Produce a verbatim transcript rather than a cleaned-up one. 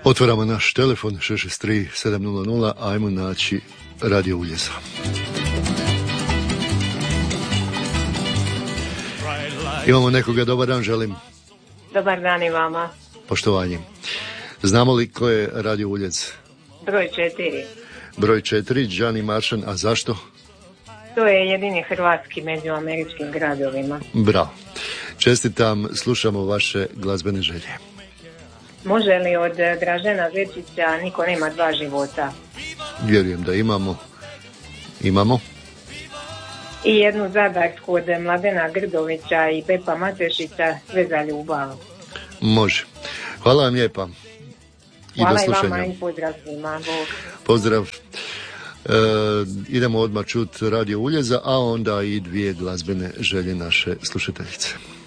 Otvaramo naš telefon šest šest tri sedam nula nula, ajmo naći Radio Uljeza. Imamo nekoga, dobar dan želim. Dobar dan i vama. Poštovanje. Znamo li ko je Radio Uljez? Broj četiri. Broj četiri, Gianni Maršan, a zašto? To je jedini hrvatski među američkim gradovima. Bravo. Čestitam, slušamo vaše glazbene želje. Može li od Dražena Zečića Niko nema dva života? Vjerujem da imamo. Imamo. I jednu zadarsku od Mladena Grdovića i Pepa Matešića, Sve za ljubav. Može. Hvala vam lijepa. I Hvala do slušanja. i vama i pozdrav svima. Bog. Pozdrav. E, idemo odmah čut Radio Uljeza, a onda i dvije glazbene želje naše slušateljice.